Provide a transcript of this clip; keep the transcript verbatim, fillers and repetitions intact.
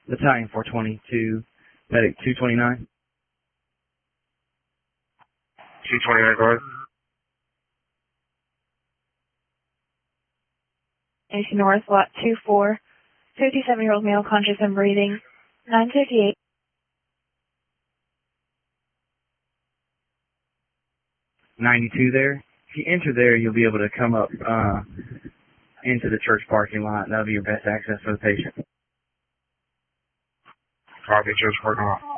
Battalion four twenty-two, medic two twenty-nine. two twenty-nine, go ahead. A C North, lot two four, fifty-seven-year-old male conscious and breathing, nine fifty-eight. ninety-two there. If you enter there, you'll be able to come up uh, into the church parking lot. That'll be your best access for the patient. Copy, church parking lot.